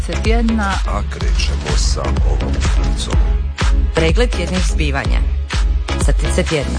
Tjedna, a krećemo sa ovom ulicom. Pregled tjednih zbivanja. Crtice tjedna.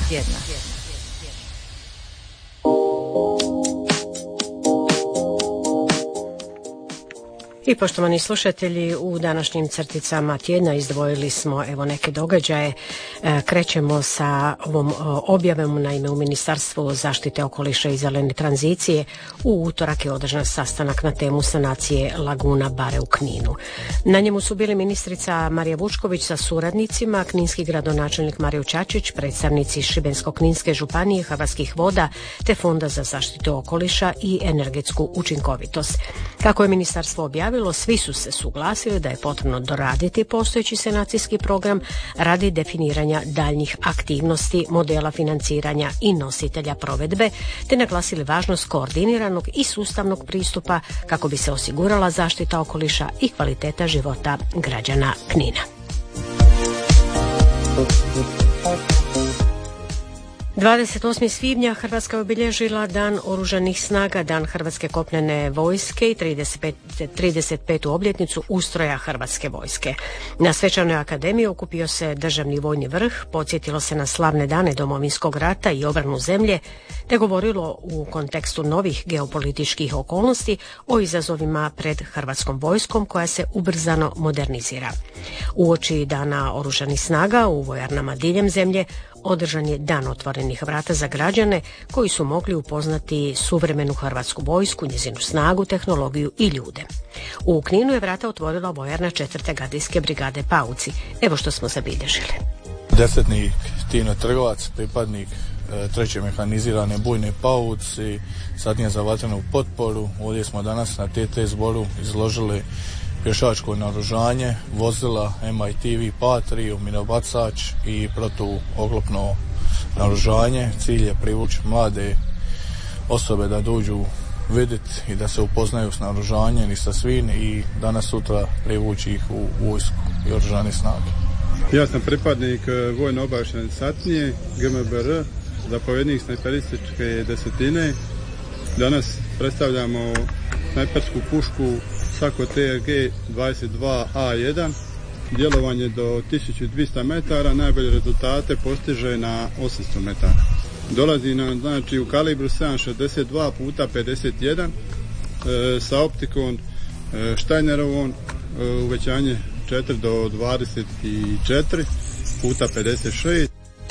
I poštovani slušatelji, u današnjim crticama tjedna izdvojili smo neke događaje. Krećemo sa ovom objavom. Naime, u Ministarstvu zaštite okoliša i zelene tranzicije u utorak je održan sastanak na temu sanacije laguna Bare u Kninu. Na njemu su bili ministrica Marija Vučković sa suradnicima, kninski gradonačelnik Mario Čačić, predstavnici Šibensko-kninske županije, Hrvatskih voda te Fonda za zaštitu okoliša i energetsku učinkovitost. Kako je ministarstvo objavilo, svi su se suglasili da je potrebno doraditi postojeći sanacijski program radi definiranja daljnjih aktivnosti, modela financiranja i nositelja provedbe, te naglasili važnost koordiniranog i sustavnog pristupa kako bi se osigurala zaštita okoliša i kvaliteta života građana Knina. 28. svibnja Hrvatska je obilježila Dan Oružanih snaga, Dan Hrvatske kopnene vojske i 35. obljetnicu ustroja Hrvatske vojske. Na Svečanoj akademiji okupio se državni vojni vrh, podsjetilo se na slavne dane Domovinskog rata i obranu zemlje, te govorilo u kontekstu novih geopolitičkih okolnosti o izazovima pred Hrvatskom vojskom koja se ubrzano modernizira. Uoči Dana Oružanih snaga u vojarnama diljem zemlje održan je Dan otvorenih vrata za građane koji su mogli upoznati suvremenu Hrvatsku vojsku, njezinu snagu, tehnologiju i ljude. U Kninu je vrata otvorila vojarna 4. gardijske brigade Pauci. Evo što smo zabilježili. Desetnik Tino Trgovac, pripadnik 3. mehanizirane bojne Pauci, satnija za vatrenu potporu. Ovdje smo danas na TT zboru izložili pješačko naoružanje, vozila MITV Patriju, minobacač i protuoklopno naoružanje. Cilj je privući mlade osobe da dođu vidjeti i da se upoznaju s naoružanjem i sa svim i danas sutra privući ih u vojsku i oružane snage. Ja sam pripadnik vojno-obavještajne satnije GMBR, zapovjednik snajperističke desetine. Danas predstavljamo snajpersku pušku Sako TRG 22A1, djelovanje do 1200 metara, najbolje rezultate postiže na 800 metara. Dolazi nam u kalibru 7,62 puta 51 sa optikom Steinerovom, uvećanje 4 do 24 puta 56.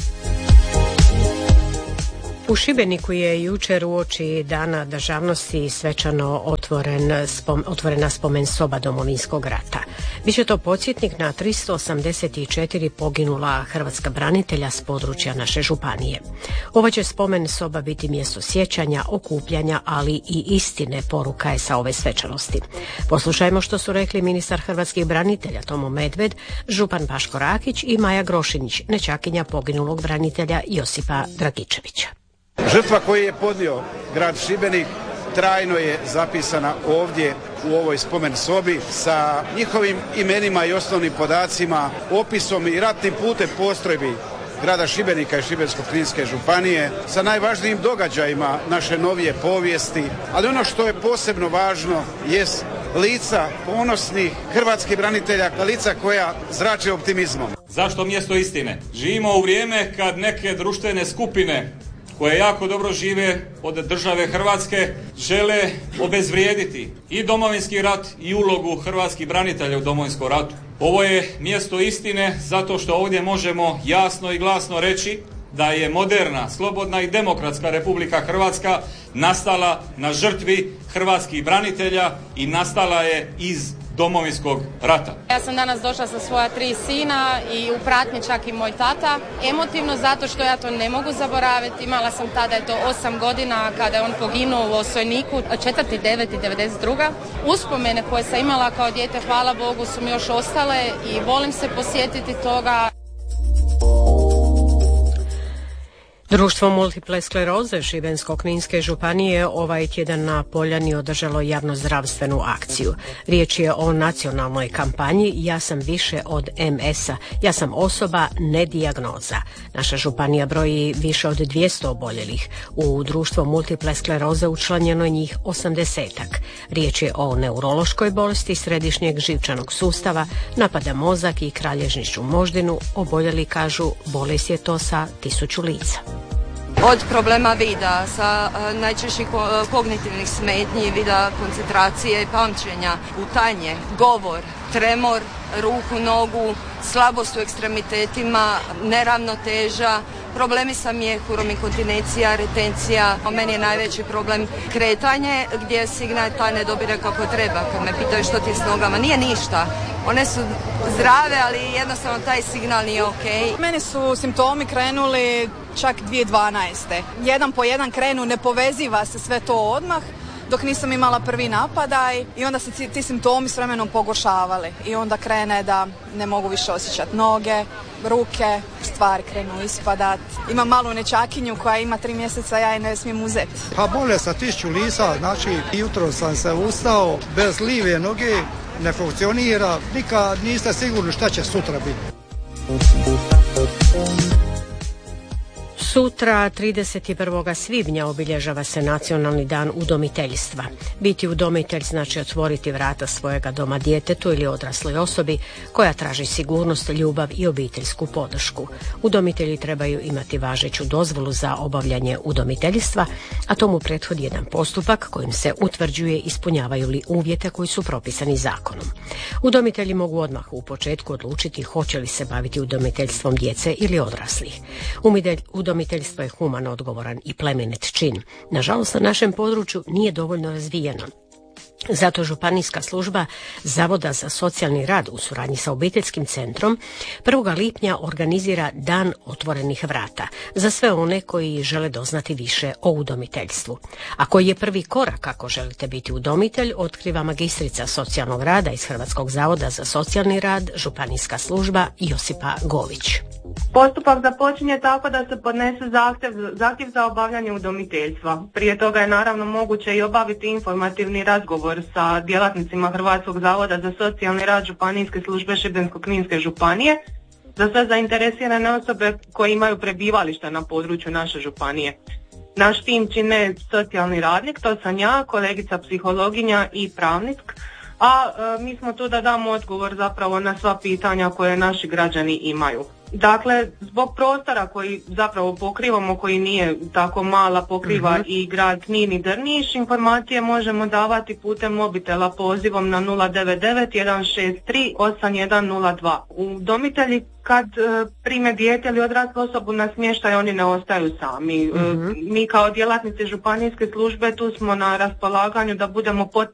U Šibeniku je jučer uoči Dana državnosti svečano otvorena spomen soba Domovinskog rata. Biće to podsjetnik na 384 poginula hrvatska branitelja s područja naše županije. Ova će spomen soba biti mjesto sjećanja, okupljanja, ali i istine, poruka je sa ove svečanosti. Poslušajmo što su rekli ministar hrvatskih branitelja Tomo Medved, župan Vaško Rakić i Maja Grošinić, nećakinja poginulog branitelja Josipa Dragičevića. Žrtva koju je podnio grad Šibenik trajno je zapisana ovdje u ovoj spomen sobi sa njihovim imenima i osnovnim podacima, opisom i ratnim putem postrojbi grada Šibenika i Šibensko-kninske županije, sa najvažnijim događajima naše novije povijesti, ali ono što je posebno važno jest lica ponosnih hrvatskih branitelja, lica koja zrače optimizmom. Zašto mjesto istine? Živimo u vrijeme kad neke društvene skupine koje jako dobro žive od države Hrvatske žele obezvrijediti i Domovinski rat i ulogu hrvatskih branitelja u Domovinskom ratu. Ovo je mjesto istine zato što ovdje možemo jasno i glasno reći da je moderna, slobodna i demokratska Republika Hrvatska nastala na žrtvi hrvatskih branitelja i nastala je iz Domovinskog rata. Ja sam danas došla sa svoja 3 sina i u pratnji čak i moj tata. Emotivno zato što ja to ne mogu zaboraviti. Imala sam tada 8 godina kada je on poginuo u Osojniku 4.9.92. Uspomene koje sam imala kao dijete, hvala Bogu, su mi još ostale i volim se posjetiti toga. Društvo multiple skleroze Šibensko-kninske županije ovaj tjedan na Poljani održalo javnozdravstvenu akciju. Riječ je o nacionalnoj kampanji Ja sam više od MS-a, ja sam osoba, ne dijagnoza. Naša županija broji više od 200 oboljelih. U društvo multiple skleroze učlanjeno je njih 80-ak. Riječ je o neurološkoj bolesti središnjeg živčanog sustava, napada mozak i kralježničnu moždinu. Oboljeli kažu bolest je to sa 1000 lica. Od problema vida, sa najčešćih kognitivnih smetnji, vida koncentracije i pamćenja, gutanje, govor, tremor, ruku, nogu, slabost u ekstremitetima, neravnoteža, problemi sa mjehurom, inkontinencija, retencija. Meni je najveći problem kretanje gdje signal taj ne dobire kako treba. Kad me pitaju što ti je s nogama, nije ništa. One su zdrave, ali jednostavno taj signal nije ok. Meni su simptomi krenuli čak 2012. Jedan po jedan krenu, ne poveziva se sve to odmah, dok nisam imala prvi napadaj i onda se ti simptomi s vremenom pogoršavali i onda krene da ne mogu više osjećati noge, ruke, stvari krenu ispadat. Imam malu nečakinju koja ima 3 mjeseca, ja je ne smijem uzeti. Pa bolest sa 1000 lica, znači jutro sam se ustao, bez live noge, ne funkcionira, nikad niste sigurni šta će sutra biti. Sutra, 31. svibnja, obilježava se Nacionalni dan udomiteljstva. Biti udomitelj znači otvoriti vrata svojega doma djetetu ili odrasloj osobi koja traži sigurnost, ljubav i obiteljsku podršku. Udomitelji trebaju imati važeću dozvolu za obavljanje udomiteljstva, a tomu prethodi jedan postupak kojim se utvrđuje ispunjavaju li uvjete koji su propisani zakonom. Udomitelji mogu odmah u početku odlučiti hoće li se baviti udomiteljstvom djece ili odraslih. Udomiteljstvo je humano, odgovoran i plemenit čin. Nažalost, na našem području nije dovoljno razvijeno. Zato Županijska služba Zavoda za socijalni rad u suradnji sa obiteljskim centrom 1. lipnja organizira Dan otvorenih vrata za sve one koji žele doznati više o udomiteljstvu. A koji je prvi korak ako želite biti udomitelj, otkriva magistrica socijalnog rada iz Hrvatskog zavoda za socijalni rad, Županijska služba Josipa Gović. Postupak započinje tako da se podnese zahtjev za obavljanje udomiteljstva. Prije toga je naravno moguće i obaviti informativni razgovor sa djelatnicima Hrvatskog zavoda za socijalni rad Županijske službe Šibensko-kninske županije za sve zainteresirane osobe koje imaju prebivalište na području naše županije. Naš tim čine socijalni radnik, to sam ja, kolegica psihologinja i pravnik, a mi smo tu da damo odgovor zapravo na sva pitanja koje naši građani imaju. Dakle, zbog prostora koji zapravo pokrivamo, koji nije tako mala, pokriva i grad Knin i Drniš, informacije možemo davati putem mobitela pozivom na 099 163 8102. Udomitelji kad prime dijete ili odraslu osobu na smještaj, oni ne ostaju sami. Mi kao djelatnici županijske službe tu smo na raspolaganju da budemo